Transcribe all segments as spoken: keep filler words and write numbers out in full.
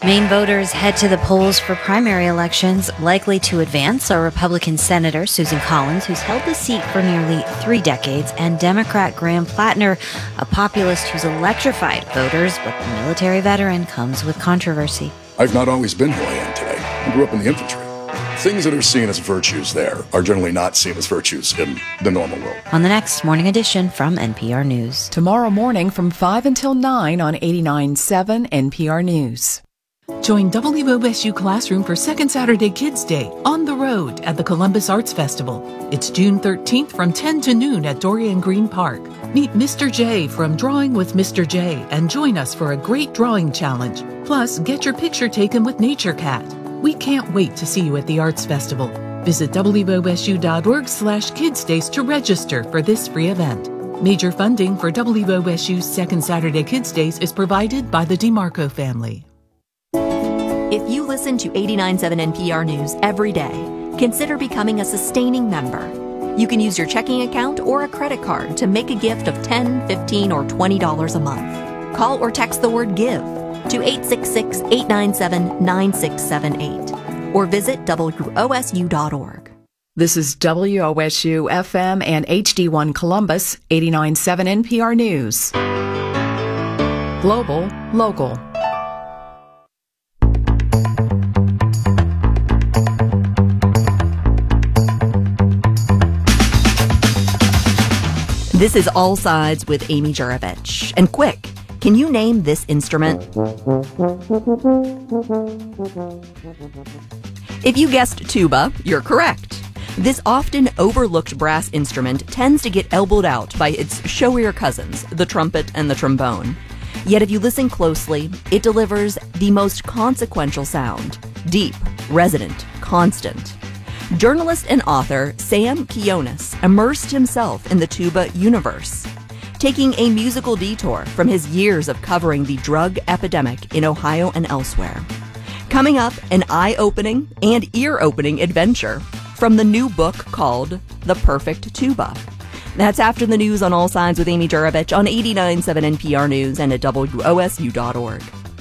Maine voters head to the polls for primary elections. Likely to advance are Republican Senator Susan Collins, who's held the seat for nearly three decades, and Democrat Graham Plattner, a populist who's electrified voters, but the military veteran comes with controversy. I've not always been who I am today. I grew up in the infantry. Things that are seen as virtues there are generally not seen as virtues in the normal world. On the next Morning Edition from N P R News. Tomorrow morning from five until nine on eighty-nine point seven N P R News. Join W O S U Classroom for Second Saturday Kids Day on the road at the Columbus Arts Festival. It's June thirteenth from ten to noon at Dorian Green Park. Meet Mister J from Drawing with Mister J and join us for a great drawing challenge. Plus, get your picture taken with Nature Cat. We can't wait to see you at the Arts Festival. Visit W O S U dot org slash Kids Days to register for this free event. Major funding for W O S U's Second Saturday Kids Days is provided by the DeMarco family. If you listen to eighty-nine point seven N P R News every day, consider becoming a sustaining member. You can use your checking account or a credit card to make a gift of ten dollars, fifteen dollars, or twenty dollars a month. Call or text the word GIVE to eight six six, eight nine seven, nine six seven eight or visit W O S U dot org. This is W O S U F M and H D one Columbus, eighty-nine point seven N P R News. Global, local. This is All Sides with Amy Juravich. And quick, can you name this instrument? If you guessed tuba, you're correct. This often overlooked brass instrument tends to get elbowed out by its showier cousins, the trumpet and the trombone. Yet if you listen closely, it delivers the most consequential sound. Deep, resonant, constant. Journalist and author Sam Quinones immersed himself in the tuba universe, taking a musical detour from his years of covering the drug epidemic in Ohio and elsewhere. Coming up, an eye-opening and ear-opening adventure from the new book called The Perfect Tuba. That's after the news on All Sides with Amy Juravich on eighty-nine point seven N P R News and at W O S U dot org.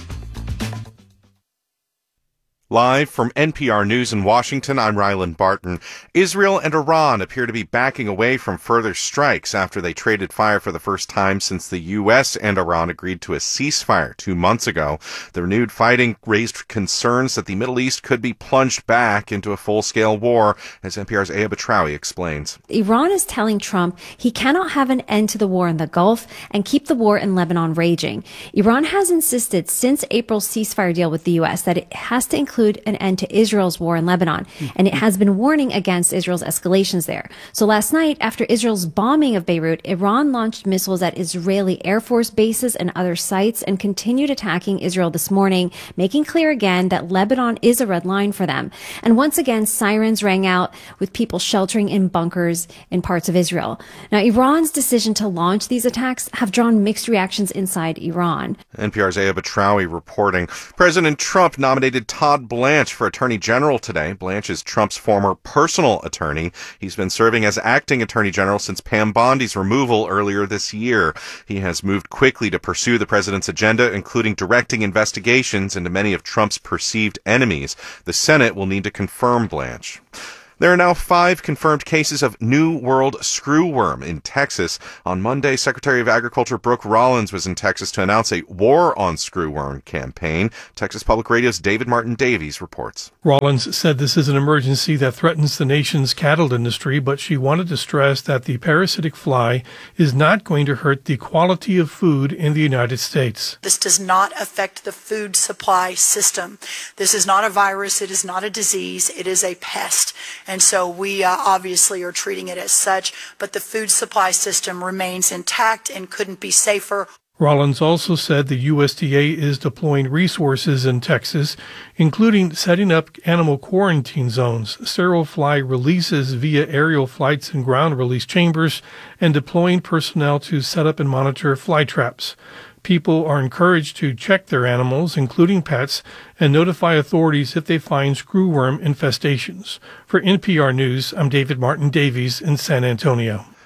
Live from N P R News in Washington, I'm Ryland Barton. Israel and Iran appear to be backing away from further strikes after they traded fire for the first time since the U S and Iran agreed to a ceasefire two months ago. The renewed fighting raised concerns that the Middle East could be plunged back into a full-scale war, as N P R's Aya Batrawi explains. Iran is telling Trump he cannot have an end to the war in the Gulf and keep the war in Lebanon raging. Iran has insisted since April's ceasefire deal with the U S that it has to include an end to Israel's war in Lebanon, and it has been warning against Israel's escalations there. So last night, after Israel's bombing of Beirut, Iran launched missiles at Israeli Air Force bases and other sites and continued attacking Israel this morning, making clear again that Lebanon is a red line for them. And once again, sirens rang out with people sheltering in bunkers in parts of Israel. Now, Iran's decision to launch these attacks have drawn mixed reactions inside Iran. N P R's Aya Batrawi reporting. President Trump nominated Todd Blanche for Attorney General today. Blanche is Trump's former personal attorney. He's been serving as acting Attorney General since Pam Bondi's removal earlier this year. He has moved quickly to pursue the president's agenda, including directing investigations into many of Trump's perceived enemies. The Senate will need to confirm Blanche. There are now five confirmed cases of New World screwworm in Texas. On Monday, Secretary of Agriculture Brooke Rollins was in Texas to announce a War on Screwworm campaign. Texas Public Radio's David Martin Davies reports. Rollins said this is an emergency that threatens the nation's cattle industry, but she wanted to stress that the parasitic fly is not going to hurt the quality of food in the United States. This does not affect the food supply system. This is not a virus. It is not a disease. It is a pest. And so we uh, obviously are treating it as such, but the food supply system remains intact and couldn't be safer. Rollins also said the U S D A is deploying resources in Texas, including setting up animal quarantine zones, sterile fly releases via aerial flights and ground release chambers, and deploying personnel to set up and monitor fly traps. People are encouraged to check their animals, including pets, and notify authorities if they find screwworm infestations. For N P R News, I'm David Martin Davies in San Antonio.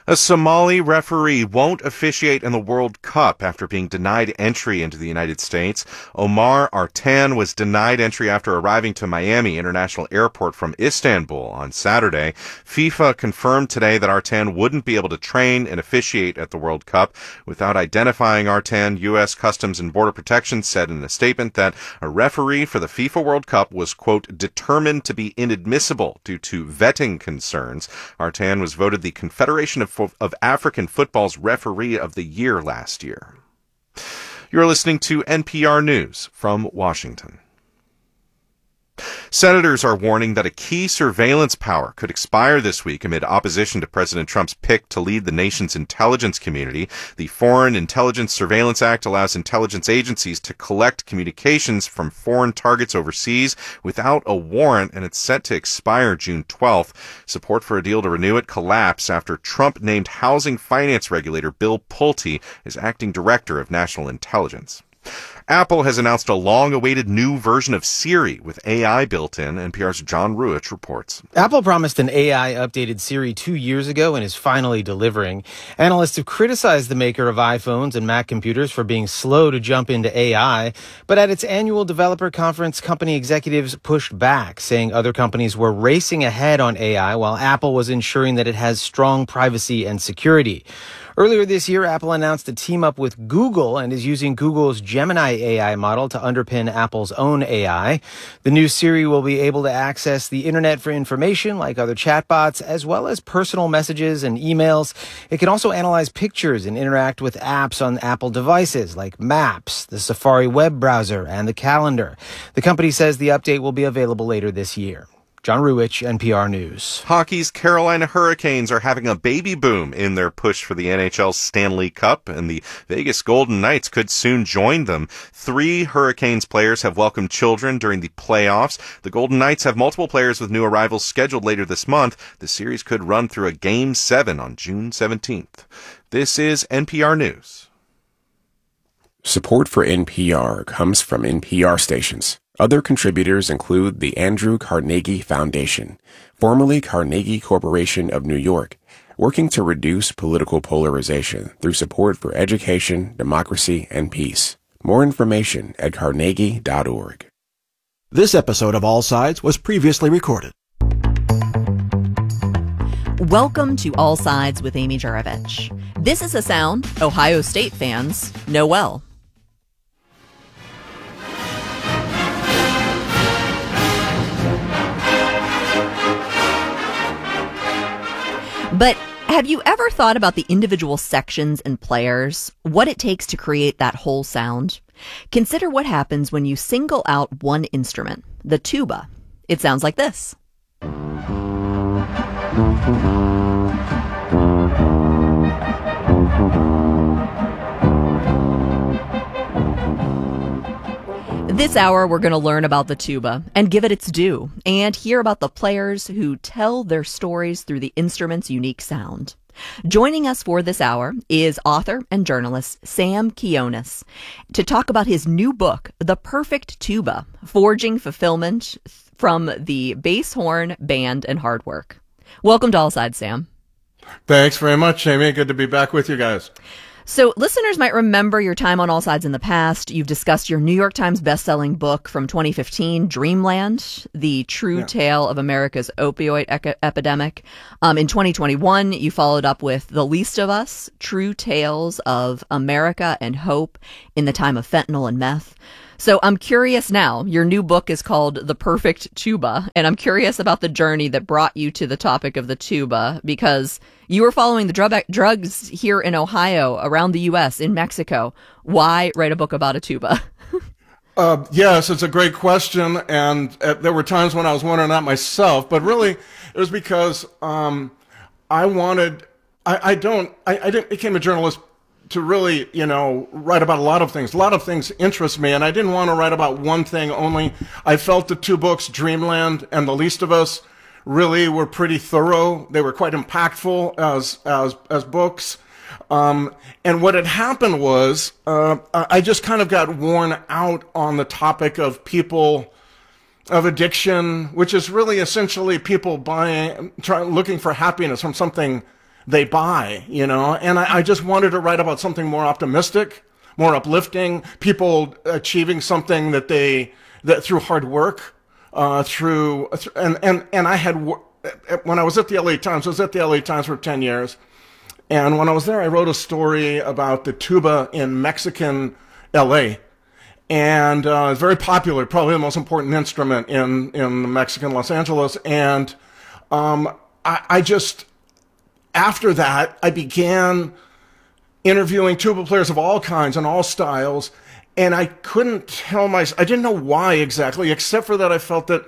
A Somali referee won't officiate in the World Cup after being denied entry into the United States. Omar Artan was denied entry after arriving to Miami International Airport from Istanbul on Saturday. FIFA confirmed today that Artan wouldn't be able to train and officiate at the World Cup. Without identifying Artan, U S Customs and Border Protection said in a statement that a referee for the FIFA World Cup was, quote, determined to be inadmissible due to vetting concerns. Artan was voted the Confederation of of African Football's Referee of the Year last year. You're listening to N P R News from Washington. Senators are warning that a key surveillance power could expire this week amid opposition to President Trump's pick to lead the nation's intelligence community. The Foreign Intelligence Surveillance Act allows intelligence agencies to collect communications from foreign targets overseas without a warrant, and it's set to expire June twelfth. Support for a deal to renew it collapsed after Trump named housing finance regulator Bill Pulte as acting director of national intelligence. Apple has announced a long-awaited new version of Siri with A I built in. N P R's John Ruich reports. Apple promised an A I-updated Siri two years ago and is finally delivering. Analysts have criticized the maker of iPhones and Mac computers for being slow to jump into A I, but at its annual developer conference, company executives pushed back, saying other companies were racing ahead on A I while Apple was ensuring that it has strong privacy and security. Earlier this year, Apple announced a team-up with Google and is using Google's Gemini A I model to underpin Apple's own A I. The new Siri will be able to access the internet for information like other chatbots, as well as personal messages and emails. It can also analyze pictures and interact with apps on Apple devices like Maps, the Safari web browser, and the calendar. The company says the update will be available later this year. John Ruich, N P R News. Hockey's Carolina Hurricanes are having a baby boom in their push for the N H L's Stanley Cup, and the Vegas Golden Knights could soon join them. Three Hurricanes players have welcomed children during the playoffs. The Golden Knights have multiple players with new arrivals scheduled later this month. The series could run through a Game seven on June seventeenth. This is N P R News. Support for N P R comes from N P R stations. Other contributors include the Andrew Carnegie Foundation, formerly Carnegie Corporation of New York, working to reduce political polarization through support for education, democracy, and peace. More information at carnegie dot org. This episode of All Sides was previously recorded. Welcome to All Sides with Amy Juravich. This is a sound Ohio State fans know well. But have you ever thought about the individual sections and players, what it takes to create that whole sound? Consider what happens when you single out one instrument, the tuba. It sounds like this. This hour, we're going to learn about the tuba and give it its due and hear about the players who tell their stories through the instrument's unique sound. Joining us for this hour is author and journalist Sam Quinones to talk about his new book, The Perfect Tuba, Forging Fulfillment from the Bass Horn, Band, and Hard Work. Welcome to All Sides, Sam. Thanks very much, Amy. Good to be back with you guys. So listeners might remember your time on All Sides in the past. You've discussed your New York Times bestselling book from twenty fifteen, Dreamland, The True yeah. Tale of America's Opioid e- Epidemic. Um, in twenty twenty-one, you followed up with The Least of Us, True Tales of America and Hope in the Time of Fentanyl and Meth. So I'm curious now, your new book is called The Perfect Tuba, and I'm curious about the journey that brought you to the topic of the tuba, because you were following the drug drugs here in Ohio, around the U S, in Mexico. Why write a book about a tuba? uh, yes, it's a great question, and uh, there were times when I was wondering that myself, but really it was because um, I wanted, I, I don't, I, I didn't became a journalist to really, you know, write about a lot of things. A lot of things interest me, and I didn't want to write about one thing only. I felt the two books, Dreamland and The Least of Us, really were pretty thorough. They were quite impactful as as as books. Um, and what had happened was, uh, I just kind of got worn out on the topic of people, of addiction, which is really essentially people buying, trying, looking for happiness from something they buy, you know, and I, I just wanted to write about something more optimistic, more uplifting, people achieving something that they, that through hard work, uh, through, and, and, and I had, when I was at the L A Times, I was at the L A Times for ten years. And when I was there, I wrote a story about the tuba in Mexican L A. And, uh, it's very popular, probably the most important instrument in, in Mexican Los Angeles. And, um, I, I just, after that, I began interviewing tuba players of all kinds and all styles, and I couldn't tell myself, I didn't know why exactly, except for that I felt that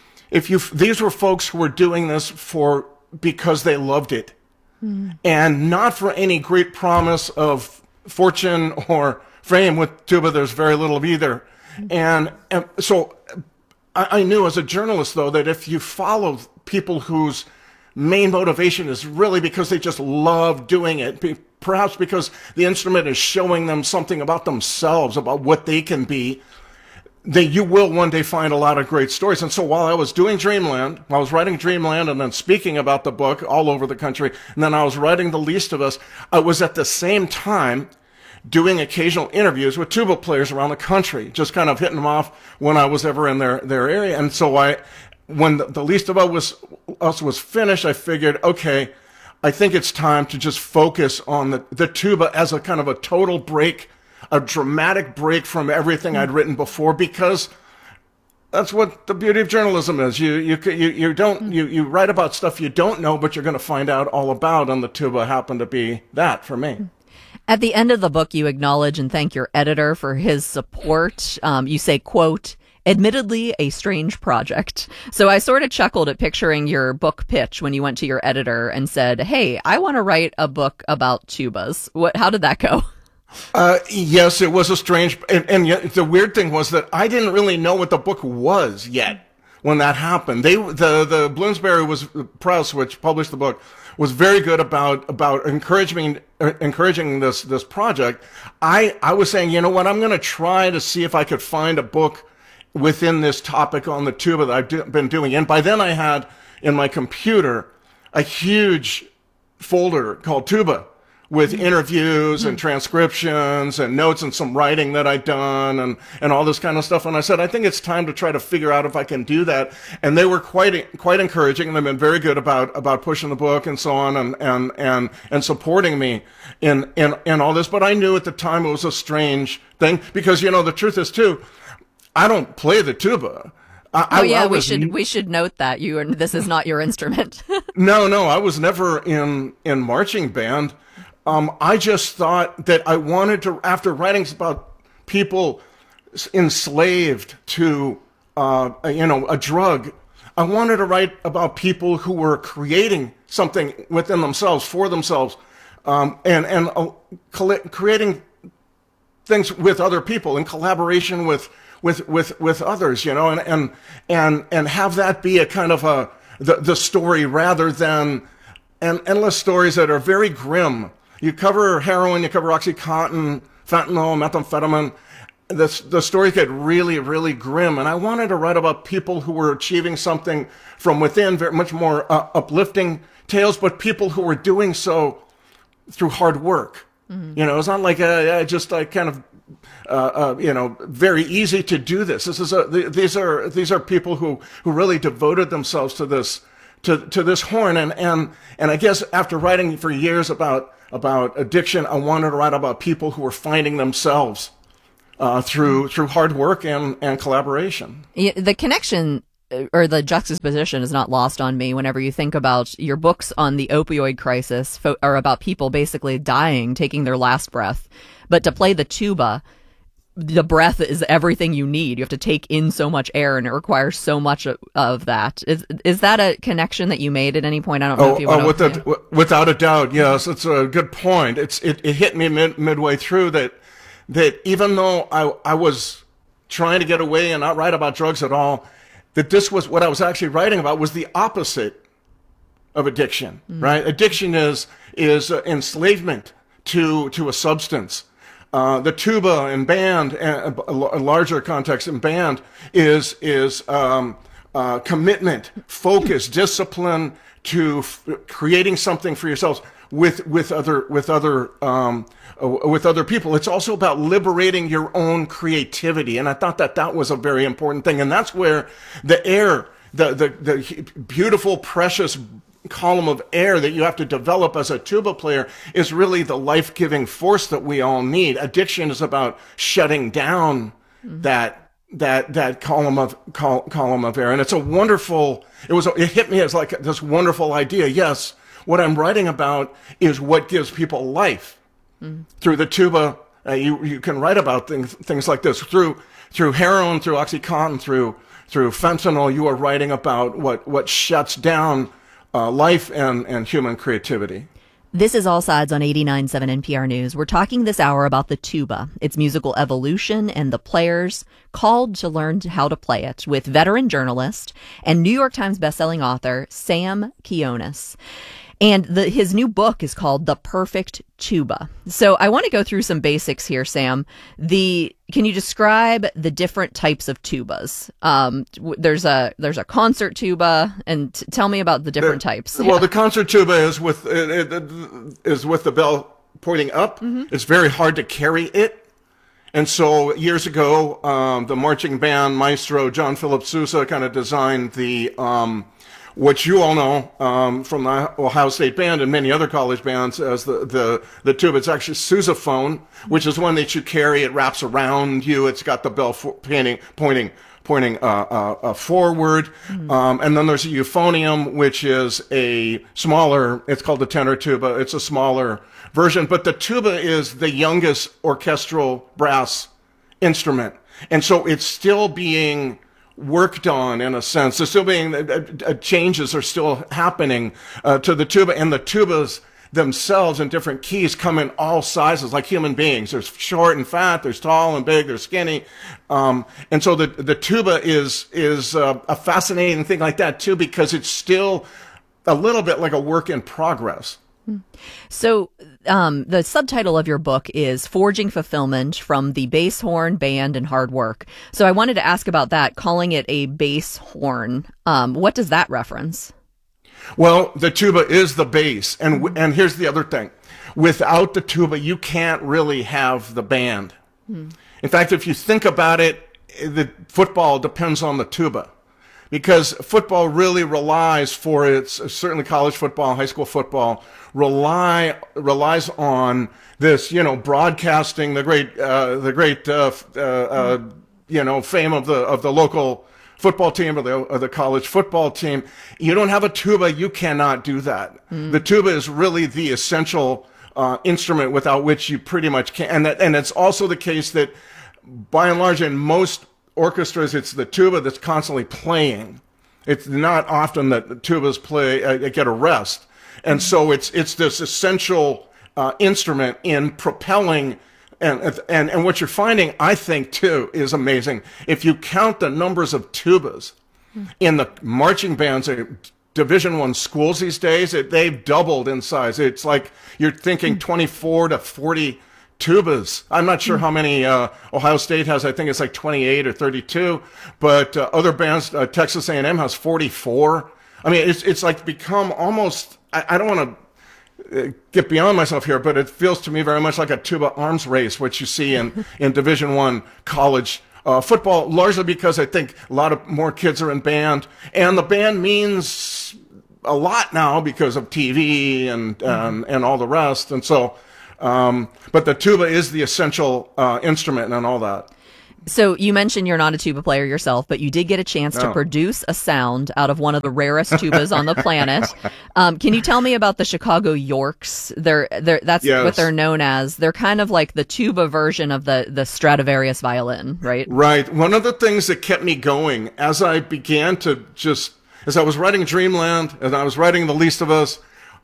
if you, these were folks who were doing this for, because they loved it, mm. and not for any great promise of fortune or fame. With tuba, there's very little of either. Mm. And, and so I, I knew as a journalist, though, that if you follow people whose main motivation is really because they just love doing it, perhaps because the instrument is showing them something about themselves, about what they can be, that you will one day find a lot of great stories. And so while I was doing Dreamland, I was writing Dreamland and then speaking about the book all over the country, and then I was writing The Least of Us, I was at the same time doing occasional interviews with tuba players around the country, just kind of hitting them off when I was ever in their, their area. And so I, when the, the Least of Us was, us was finished, I figured, okay, I think it's time to just focus on the, the tuba as a kind of a total break, a dramatic break from everything I'd written before, because that's what the beauty of journalism is. You, you, you, you don't, you, you write about stuff you don't know, but you're going to find out all about, and the tuba happened to be that for me. At the end of the book, you acknowledge and thank your editor for his support. Um, you say, quote, admittedly a strange project. So I sort of chuckled at picturing your book pitch when you went to your editor and said, hey, I want to write a book about tubas. What, how did that go? Uh, yes, it was a strange, and, and yet the weird thing was that I didn't really know what the book was yet when that happened. They, the, the Bloomsbury was Press, which published the book, was very good about, about encouraging, encouraging this, this project. I, I was saying, you know what, I'm going to try to see if I could find a book within this topic on the tuba that I've do, been doing. And by then I had in my computer a huge folder called Tuba with mm-hmm. interviews mm-hmm. and transcriptions and notes and some writing that I'd done and, and all this kind of stuff. And I said, I think it's time to try to figure out if I can do that. And they were quite, quite encouraging, and they've been very good about, about pushing the book and so on and, and, and, and supporting me in, in, in all this. But I knew at the time it was a strange thing because, you know, the truth is too, I don't play the tuba. I, oh yeah, I, I we was, should we should note that you are, this is not your instrument. no, no, I was never in in marching band. Um, I just thought that I wanted to, after writing about people enslaved to uh, a, you know a drug, I wanted to write about people who were creating something within themselves for themselves, um, and and uh, creating things with other people in collaboration with. with, with, with others, you know, and, and, and, and have that be a kind of a, the, the story rather than an endless stories that are very grim. You cover heroin, you cover OxyContin, fentanyl, methamphetamine. The, the stories get really, really grim. And I wanted to write about people who were achieving something from within, very much more uh, uplifting tales, but people who were doing so through hard work. Mm-hmm. You know, it's not like a, a just like kind of, Uh, uh, you know, very easy to do this. This is a, th- these are, these are people who, who really devoted themselves to this, to, to this horn. And, and, and I guess after writing for years about, about addiction, I wanted to write about people who were finding themselves, uh, through, through hard work and, and collaboration. Yeah, the connection or the juxtaposition is not lost on me whenever you think about your books on the opioid crisis fo- are about people basically dying, taking their last breath. But to play the tuba, the breath is everything you need. You have to take in so much air, and it requires so much of, of that. Is is that a connection that you made at any point? I don't know oh, if you want oh, to. with yeah. Without a doubt, yes. It's a good point. It's it, it hit me mid, midway through that that even though I I was trying to get away and not write about drugs at all, that this was what I was actually writing about was the opposite of addiction. Mm. Right? Addiction is is uh, enslavement to to a substance. Uh, the tuba and band, uh, a larger context in band, is is um, uh, commitment, focus, discipline to f- creating something for yourselves with with other with other um, uh, with other people. It's also about liberating your own creativity, and I thought that that was a very important thing. And that's where the air, the the, the beautiful, precious column of air that you have to develop as a tuba player, is really the life-giving force that we all need. Addiction is about shutting down mm-hmm. that that that column of col- column of air, and it's a wonderful. It was it hit me as like this wonderful idea. Yes, what I'm writing about is what gives people life mm-hmm. through the tuba. Uh, you you can write about things things like this through through heroin, through OxyContin, through through fentanyl. You are writing about what what shuts down uh, life and and human creativity. This is All Sides on eighty-nine point seven N P R News. We're talking this hour about the tuba, its musical evolution, and the players called to learn how to play it with veteran journalist and New York Times bestselling author Sam Quinones. And the, his new book is called The Perfect Tuba. So I want to go through some basics here, Sam. The can you describe the different types of tubas? Um, there's a there's a concert tuba, and t- tell me about the different the, types. Well, yeah. The concert tuba is with it, it, is with the bell pointing up. Mm-hmm. It's very hard to carry it, and so years ago, um, the marching band maestro John Philip Sousa kind of designed the. Um, What you all know um, from the Ohio State Band and many other college bands as the, the, the tuba. It's actually sousaphone, which is one that you carry. It wraps around you. It's got the bell for, pointing, pointing, pointing uh, uh, uh, forward. Mm-hmm. Um, and then there's a euphonium, which is a smaller, it's called the tenor tuba. It's a smaller version. But the tuba is the youngest orchestral brass instrument. And so it's still being worked on in a sense. There's still being uh, uh, changes are still happening uh, to the tuba, and the tubas themselves in different keys come in all sizes, like human beings. There's short and fat, there's tall and big, there's skinny, um, and so the the tuba is is uh, a fascinating thing like that too, because it's still a little bit like a work in progress. So um, the subtitle of your book is Forging Fulfillment from the Bass Horn, Band, and Hard Work. So I wanted to ask about that, calling it a bass horn. Um, what does that reference? Well, the tuba is the bass. And and here's the other thing. Without the tuba, you can't really have the band. Hmm. In fact, if you think about it, the football depends on the tuba. Because football really relies for its, certainly college football, high school football, rely relies on this, you know, broadcasting the great, uh, the great, uh, uh, uh, you know, fame of the of the local football team or the or the college football team. You don't have a tuba, you cannot do that. Mm. The tuba is really the essential uh, instrument without which you pretty much can't. And that, and it's also the case that, by and large, in most orchestras, it's the tuba that's constantly playing. It's not often that the tubas play uh, get a rest, and so it's it's this essential uh, instrument in propelling. And and and what you're finding, I think, too, is amazing. If you count the numbers of tubas in the marching bands at Division One schools these days, it, they've doubled in size. It's like you're thinking twenty-four to forty. Tubas. I'm not sure how many uh, Ohio State has. I think it's like twenty-eight or thirty-two. But uh, other bands, uh, Texas A and M has forty-four. I mean, it's it's like become almost. I, I don't want to get beyond myself here, but it feels to me very much like a tuba arms race, which you see in in Division One college uh, football. Largely because I think a lot of more kids are in band, and the band means a lot now because of T V and mm-hmm. um, and all the rest, and so. Um, but the tuba is the essential uh, instrument and all that. So you mentioned you're not a tuba player yourself, but you did get a chance no. to produce a sound out of one of the rarest tubas on the planet. Um, can you tell me about the Chicago Yorks? They're, they're, that's yes. what they're known as. They're kind of like the tuba version of the, the Stradivarius violin, right? Right. One of the things that kept me going as I began to just, as I was writing Dreamland, and I was writing The Least of Us,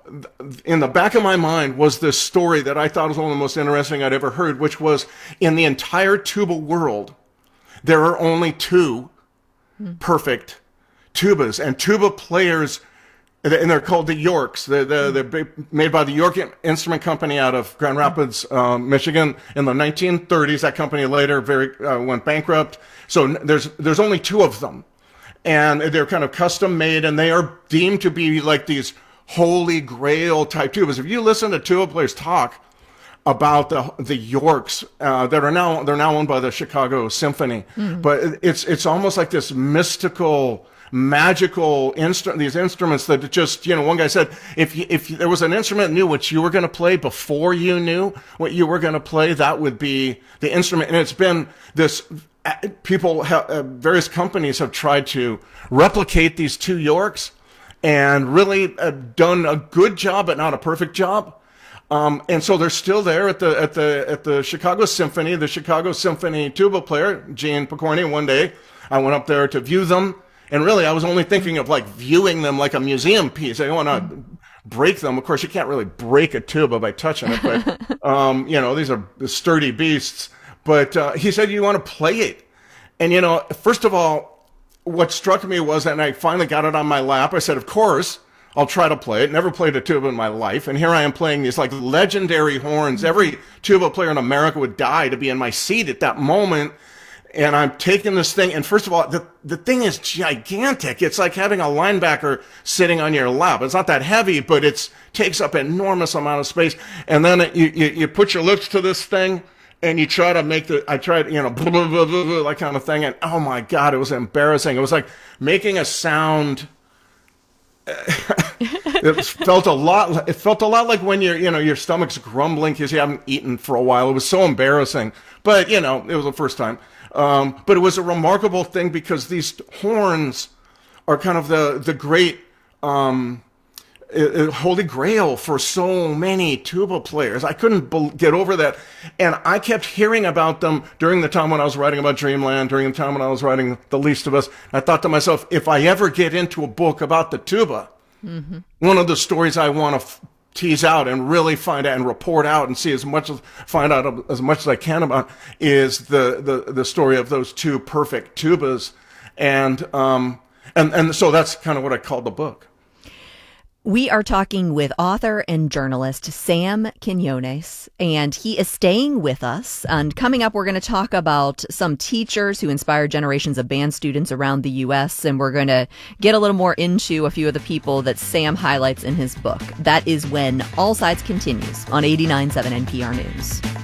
in the back of my mind was this story that I thought was one of the most interesting I'd ever heard, which was in the entire tuba world, there are only two hmm. perfect tubas, and tuba players, and they're called the Yorks. They're, they're, they're made by the York Instrument Company out of Grand Rapids, uh, Michigan in the nineteen thirties. That company later very uh, went bankrupt. So there's there's only two of them, and they're kind of custom made, and they are deemed to be like these holy grail type tubas. If you listen to tuba players talk about the the Yorks uh, that are now they're now owned by the Chicago Symphony, mm. but it's it's almost like this mystical, magical instrument. These instruments that just, you know, one guy said if you, if there was an instrument knew what you were going to play before you knew what you were going to play, that would be the instrument. And it's been this. People, have, uh, various companies have tried to replicate these two Yorks, and really uh, done a good job, but not a perfect job. Um, and so they're still there at the at the at the Chicago Symphony. The Chicago Symphony tuba player, Gene Pokorny. One day, I went up there to view them, and really, I was only thinking of like viewing them like a museum piece. I don't want to break them. Of course, you can't really break a tuba by touching it, but um, you know, these are sturdy beasts. But uh, he said, you want to play it. And, you know, first of all, what struck me was, and I finally got it on my lap, I said, of course, I'll try to play it. Never played a tuba in my life. And here I am playing these, like, legendary horns. Every tuba player in America would die to be in my seat at that moment. And I'm taking this thing. And first of all, the, the thing is gigantic. It's like having a linebacker sitting on your lap. It's not that heavy, but it takes up an enormous amount of space. And then it, you, you, you put your lips to this thing, and you try to make the, I tried, you know, blah, blah, blah, blah, blah, that kind of thing. And oh my God, it was embarrassing. It was like making a sound. It felt a lot, it felt a lot like when you're, you know, your stomach's grumbling because you haven't eaten for a while. It was so embarrassing. But, you know, it was the first time. Um, but it was a remarkable thing because these horns are kind of the, the great, um, holy grail for so many tuba players. I couldn't be- get over that. And I kept hearing about them during the time when I was writing about Dreamland, during the time when I was writing The Least of Us. I thought to myself, if I ever get into a book about the tuba, mm-hmm. one of the stories I want to f- tease out and really find out and report out and see as much as, find out as much as I can about is the, the, the story of those two perfect tubas. And, um, and, and so that's kind of what I called the book. We are talking with author and journalist Sam Quinones, and he is staying with us. And coming up, we're going to talk about some teachers who inspired generations of band students around the U S, and we're going to get a little more into a few of the people that Sam highlights in his book. That is when All Sides continues on eighty-nine point seven N P R News.